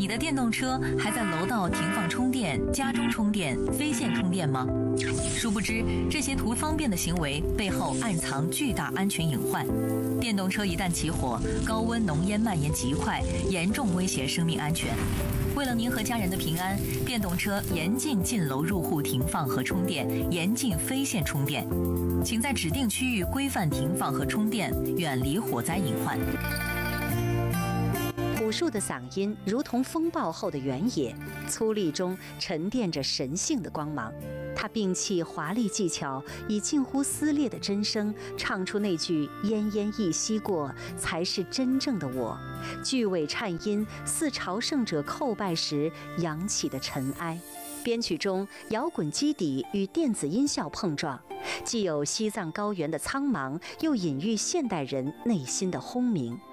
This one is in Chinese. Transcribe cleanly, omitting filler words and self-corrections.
你的电动车还在楼道停放充电、家中充电、非线充电吗？殊不知，这些图方便的行为背后暗藏巨大安全隐患。电动车一旦起火，高温浓烟蔓延极快，严重威胁生命安全。为了您和家人的平安，电动车严禁进楼入户停放和充电，严禁非线充电。请在指定区域规范停放和充电，远离火灾隐患。 朴树的嗓音如同风暴后的原野，粗粝中沉淀着神性的光芒。他摒弃华丽技巧，以近乎撕裂的真声唱出那句“奄奄一息过，才是真正的我”。巨尾颤音似朝圣者叩拜时扬起的尘埃。编曲中，摇滚基底与电子音效碰撞，既有西藏高原的苍茫，又隐喻现代人内心的轰鸣。